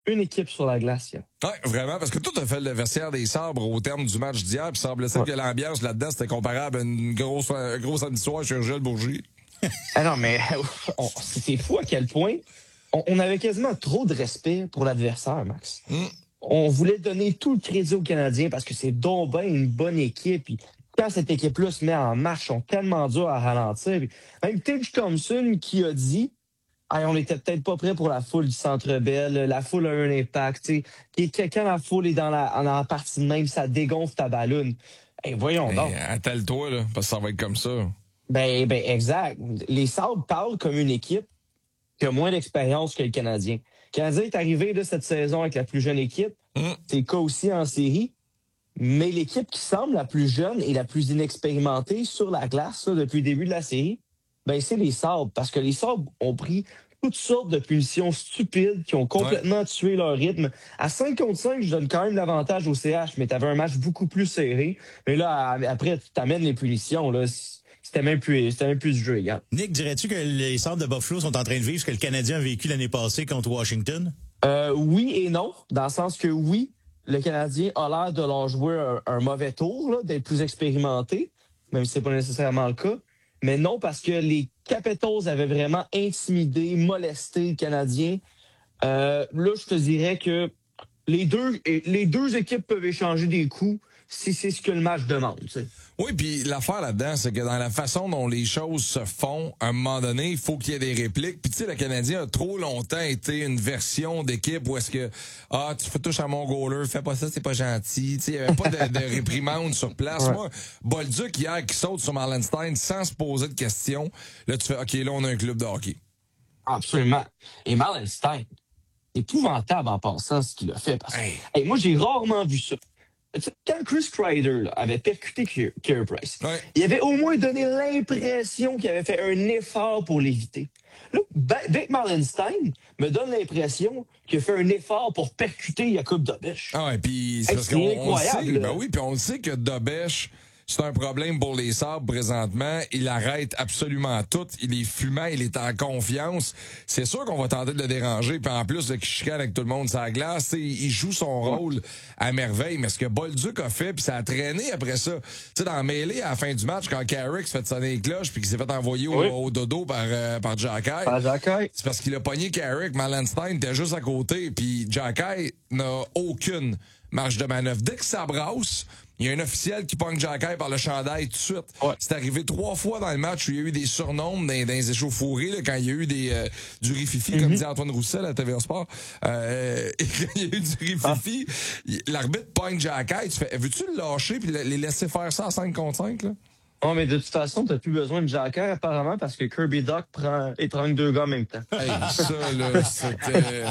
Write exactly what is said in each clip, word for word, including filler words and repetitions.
une équipe sur la glace. Hier. Oui, vraiment, parce que tout a fait le vestiaire des Sabres au terme du match d'hier, puis semble-t-il ouais. que l'ambiance là-dedans, c'était comparable à une grosse, un gros samedi soir chez Gilles Bourgie. Ah non, mais on, c'est fou à quel point on, on avait quasiment trop de respect pour l'adversaire, Max. Mm. On voulait donner tout le crédit aux Canadiens parce que c'est donc bien une bonne équipe. Puis quand cette équipe-là se met en marche, ils sont tellement durs à ralentir. Puis même Tage Thompson qui a dit hey, on n'était peut-être pas prêt pour la foule du Centre Bell. La foule a un impact. T'sais. Quand la foule est dans la, dans la partie de même, ça dégonfle ta balloune. Hey, voyons hey, donc. Attelle-toi, là, parce que ça va être comme ça. Ben, ben exact. Les Sabres parlent comme une équipe qui a moins d'expérience que le Canadien. Le Canadien est arrivé de cette saison avec la plus jeune équipe. Mm. C'est le cas aussi en série. Mais l'équipe qui semble la plus jeune et la plus inexpérimentée sur la glace là, depuis le début de la série, ben c'est les Sabres. Parce que les Sabres ont pris toutes sortes de punitions stupides qui ont complètement ouais. tué leur rythme. À cinq contre cinq, je donne quand même l'avantage au C H, mais tu avais un match beaucoup plus serré. Mais là, après, tu t'amènes les punitions. Là, c'était même plus, c'était même plus du jeu, regarde. Nick, dirais-tu que les Sabres de Buffalo sont en train de vivre ce que le Canadien a vécu l'année passée contre Washington? Euh, oui et non, dans le sens que oui, le Canadien a l'air de leur jouer un, un mauvais tour, là, d'être plus expérimenté, même si c'est pas nécessairement le cas. Mais non, parce que les Capitals avaient vraiment intimidé, molesté le Canadien. Euh, là, je te dirais que les deux, les deux équipes peuvent échanger des coups si c'est ce que le match demande. Tu sais. Oui, puis l'affaire là-dedans, c'est que dans la façon dont les choses se font, à un moment donné, il faut qu'il y ait des répliques. Puis tu sais, le Canadien a trop longtemps été une version d'équipe où est-ce que ah, tu fais touche à mon goaler, fais pas ça, c'est pas gentil. Tu sais, il y avait pas de, de réprimande sur place. Ouais. Moi, Bolduc hier qui saute sur Marlenstein sans se poser de questions, là tu fais OK, là on a un club de hockey. Absolument. Et Marlenstein, c'est épouvantable en pensant ce qu'il a fait. Parce que hey. Hey, moi, j'ai rarement vu ça. Quand Chris Kreider là, avait percuté Carey Price, ouais. il avait au moins donné l'impression qu'il avait fait un effort pour l'éviter. Là, Vic Marlenstein me donne l'impression qu'il a fait un effort pour percuter Jakub Dobeš. Ah ouais, puis c'est hey, parce qu'on on incroyable. Sait, ben oui, puis on sait que Dobeš, c'est un problème pour les Sabres présentement. Il arrête absolument tout. Il est fumant, il est en confiance. C'est sûr qu'on va tenter de le déranger. Puis en plus, de qu'il chicane avec tout le monde sur la glace, il joue son rôle à merveille. Mais ce que Bolduc a fait, puis ça a traîné après ça. Tu sais, dans la mêlée, à la fin du match, quand Carrick se fait sonner les cloches puis qu'il s'est fait envoyer oui. au, au dodo par, euh, par Jacky. Par Jacky. C'est parce qu'il a pogné Carrick. Marlenstein était juste à côté. Puis Jacky n'a aucune marge de manœuvre. Dès que ça brasse, il y a un officiel qui pogne Jacky par le chandail tout de suite. Ouais. C'est arrivé trois fois dans le match où il y a eu des surnoms dans, dans les échauffourées, là, quand il y a eu des euh, du rififi, mm-hmm. comme disait Antoine Roussel à T V A Sport. Euh, et quand il y a eu du rififi, ah. l'arbitre pogne Jacky. Tu fais, veux-tu le lâcher puis les laisser faire ça à cinq contre cinq, là? Non, mais de toute façon, t'as plus besoin de Jacky, apparemment, parce que Kirby Dach prend étrangle deux gars en même temps. Hey, ça, là, c'était...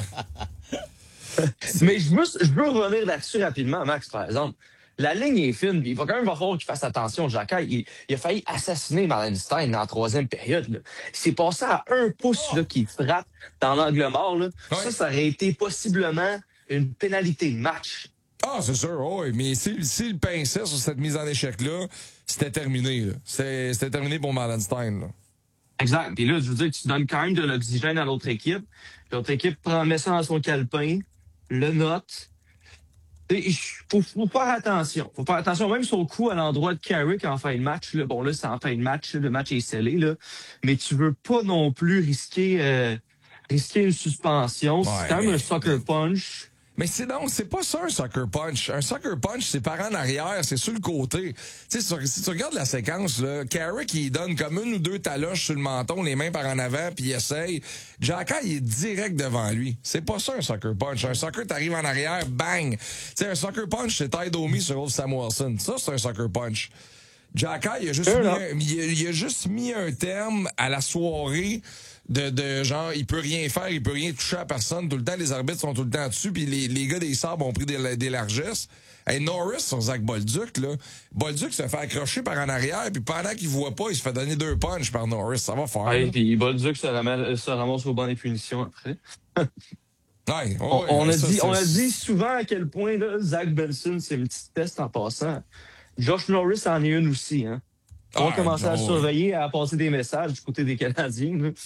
mais je veux, je veux revenir là-dessus rapidement, Max, par exemple. La ligne est fine, puis il va quand même falloir qu'il fasse attention. Jacky, il, il a failli assassiner Marlenstein dans la troisième période. Là. Il s'est passé à un pouce là, qu'il frappe dans l'angle mort. Là. Ouais. Ça, ça aurait été possiblement une pénalité de match. Ah, c'est sûr, oui. Mais s'il si, si pinçait sur cette mise en échec-là, c'était terminé. Là. C'était, c'était terminé pour Marlenstein. Là. Exact. Puis là, je veux dire, tu donnes quand même de l'oxygène à l'autre équipe. L'autre équipe prend, met ça dans son calepin, le note. Il faut, faut faire attention. faut faire attention, même sur le coup à l'endroit de Carrick en fin de match. Là. Bon, là, c'est en fin de match. Là, le match est scellé. Là. Mais tu veux pas non plus risquer, euh, risquer une suspension. Ouais, c'est quand même un sucker punch. Mais c'est non, c'est pas ça un sucker punch. Un sucker punch, c'est par en arrière, c'est sur le côté. Tu sais, si tu regardes la séquence, là, Carrick, il donne comme une ou deux taloches sur le menton, les mains par en avant, puis il essaye. Jacky, il est direct devant lui. C'est pas ça un sucker punch. Un sucker, t'arrives en arrière, bang! Tu sais, un sucker punch, c'est Ty Domi sur Wolf Samuelson. Ça, c'est un sucker punch. Jacky, il a juste mis un, il a, il a juste mis un terme à la soirée de, de genre, il peut rien faire, il peut rien toucher à personne. Tout le temps, les arbitres sont tout le temps dessus, puis les, les gars des Sabres ont pris des, des largesses. Hey, Norris sur Zach Bolduc, là. Bolduc se fait accrocher par en arrière, puis pendant qu'il voit pas, il se fait donner deux punches par Norris. Ça va faire. Ouais, puis Bolduc se ramasse, se ramasse au banc des punitions après. Ouais, oh, on, ouais, on, a ça, dit, on a dit souvent à quel point là, Zach Benson, c'est une petite peste en passant. Josh Norris en est une aussi. Hein. On a ah, commencé non, à surveiller, à passer des messages du côté des Canadiens. Là.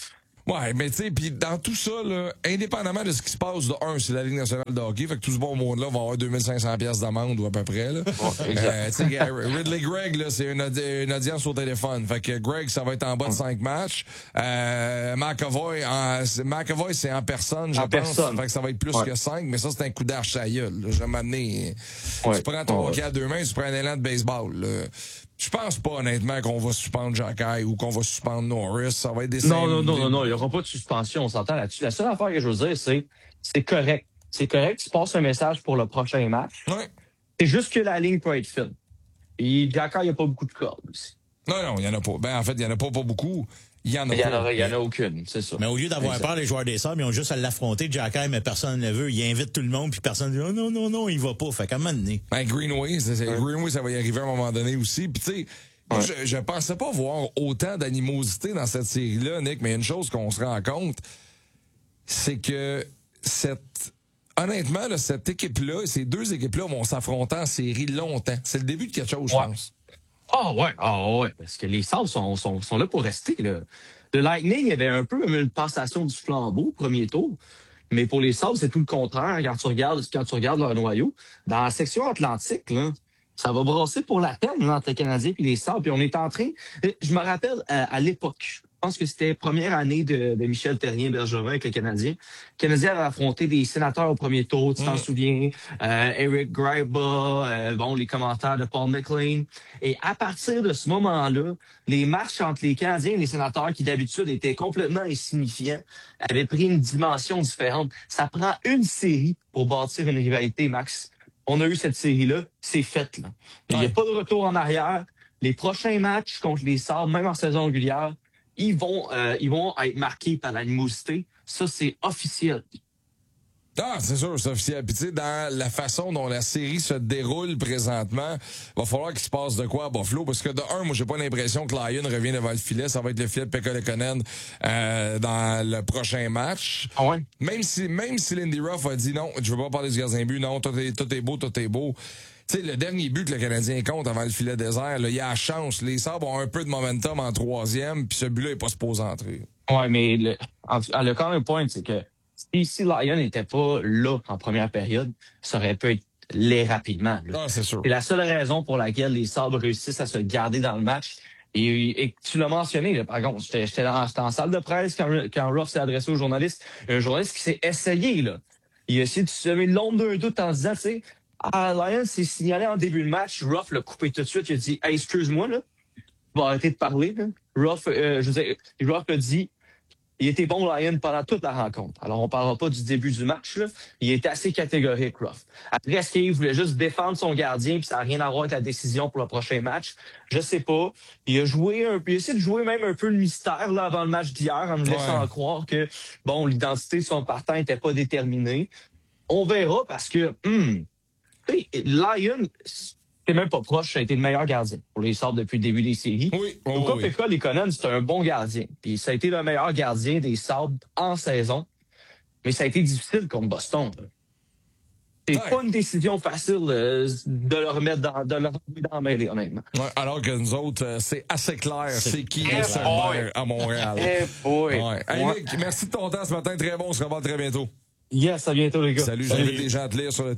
Ouais, mais tu sais, puis dans tout ça, là, indépendamment de ce qui se passe, de un, c'est la Ligue nationale de hockey, fait que tout ce bon monde-là va avoir deux mille cinq cents piastres d'amende ou à peu près, là. Ouais, exact. Euh, tu sais, Ridley Gregg, là, c'est une, audi- une audience au téléphone. Fait que Greg, ça va être en bas de cinq matchs. Euh, McAvoy, en, c'est- McAvoy, c'est en personne, je En pense. personne. Fait que ça va être plus Ouais. que cinq, mais ça, c'est un coup d'arche à gueule, là. Je vais m'amener. Ouais. Tu prends ton Ouais. hockey à deux mains, tu prends un élan de baseball, là. Je pense pas, honnêtement, qu'on va suspendre Jacky ou qu'on va suspendre Norris. Ça va être des Non, non, cinq- non, non, non, il n'y aura pas de suspension, on s'entend là-dessus. La seule affaire que je veux dire, c'est c'est correct. C'est correct, tu passes un message pour le prochain match. Ouais. C'est juste que la ligne peut être fine. Et Jacka, il n'y a pas beaucoup de cordes aussi. Non, non, il y en a pas. Ben, en fait, il y en a pas, pas beaucoup. Il y en a Il n'y en, pas. aura- il y en a aucune, c'est ça. Mais au lieu d'avoir Exact. peur, les joueurs des Sabres, ils ont juste à l'affronter, Jacky, mais personne ne le veut. Il invite tout le monde, puis personne ne dit, oh, non, non, non, il va pas. Fait qu'à un moment donné. Ben, Greenway, c'est, c'est- Ouais. Greenway, ça va y arriver à un moment donné aussi. Puis, tu sais, moi, Ouais. je, je pensais pas voir autant d'animosité dans cette série-là, Nick, mais il y a une chose qu'on se rend compte, c'est que cette. Honnêtement, là, cette équipe-là, ces deux équipes-là vont s'affronter en série longtemps. C'est le début de quelque chose, je Ouais. pense. Ah ouais, ah ouais, parce que les Sabres sont, sont, sont là pour rester. Là. Le Lightning avait un peu une passation du flambeau au premier tour, mais pour les Sabres, c'est tout le contraire. Quand tu regardes, quand tu regardes leur noyau, dans la section atlantique, là, ça va brasser pour la peine là, entre les Canadiens et les Sabres. Puis on est en train... Je me rappelle à, à l'époque, je pense que c'était la première année de, de Michel Terrien-Bergevin avec les Canadiens. Les Canadiens avaient affronté des sénateurs au premier tour, tu t'en Mm. souviens. Euh, Eric Greiba, euh, bon, les commentaires de Paul McLean. Et à partir de ce moment-là, les matchs entre les Canadiens et les sénateurs, qui d'habitude étaient complètement insignifiants, avaient pris une dimension différente. Ça prend une série pour bâtir une rivalité, Max. On a eu cette série-là, c'est fait. Là. Il n'y Ouais. a pas de retour en arrière. Les prochains matchs contre les Sabres, même en saison régulière, ils vont, euh, ils vont être marqués par l'animosité. Ça, c'est officiel. Ah, c'est sûr, c'est officiel. Puis tu sais, dans la façon dont la série se déroule présentement, va falloir qu'il se passe de quoi à Buffalo, parce que de un, moi j'ai pas l'impression que Lyon revient devant le filet. Ça va être le filet de Pekka Lekonen euh, dans le prochain match. Ah ouais? Même si même si Lindy Ruff a dit non, je veux pas parler du gardien de but, non, tout est, tout est beau, tout est beau. Tu sais, le dernier but que le Canadien compte avant le filet désert, là, il y a la chance. Les Sabres ont un peu de momentum en troisième, puis ce but-là est pas supposé entrer. Ouais, mais le, en, le quand même point, c'est que si, si Lyon n'était pas là en première période, ça aurait pu être laid rapidement. Là. Ah, c'est sûr. C'est la seule raison pour laquelle les Sabres réussissent à se garder dans le match. Et, et tu l'as mentionné, là, par contre, j'étais j'étais dans- j'étais en salle de presse quand, quand Ruff s'est adressé aux journalistes. Un journaliste qui s'est essayé, là. Il a essayé de semer l'ombre d'un doute en se disant, tu sais, ah, Lyon s'est signalé en début de match. Ruff l'a coupé tout de suite. Il a dit, hey, excuse-moi, là. Tu vas arrêter de parler, là. Ruff, euh, je veux dire, Ruff a dit, il était bon, Lyon, pendant toute la rencontre. Alors, on ne parlera pas du début du match, là. Il était assez catégorique, Ruff. Après, est-ce qu'il voulait juste défendre son gardien, puis ça n'a rien à voir avec la décision pour le prochain match? Je sais pas. Il a joué un peu, il a essayé de jouer même un peu le mystère, là, avant le match d'hier, en nous laissant Ouais. croire que, bon, l'identité de son partant n'était pas déterminée. On verra parce que, hum, tu sais, Lyon, c'est même pas proche, ça a été le meilleur gardien pour les Sabres depuis le début des séries. Oui, oh, Luka oui. Pekka Lekonen, c'est un bon gardien. Puis ça a été le meilleur gardien des Sabres en saison. Mais ça a été difficile contre Boston. là. C'est Ouais. pas une décision facile euh, de le remettre dans, de le remettre dans la mêlée, honnêtement. Ouais, alors que nous autres, euh, c'est assez clair c'est qui Eh est le boy. maire à Montréal. Eh boy! Ouais. Hey, Ouais. Nick, merci de ton temps ce matin. Très bon. On se revoit très bientôt. Yes, à bientôt, les gars. Salut, j'invite les gens à te lire sur le